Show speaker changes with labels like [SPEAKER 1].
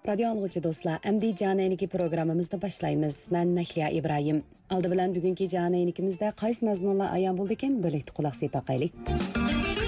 [SPEAKER 1] Radio anlıqçı dostlar, MD Canayiniki programımızda başlayımız. Ben Mahliya İbrahim. Aldı bilen bugünkü Canayinimizde qaysi mazmunlar ayan buldu ekan, birlikte kulaq sepaq qaylik.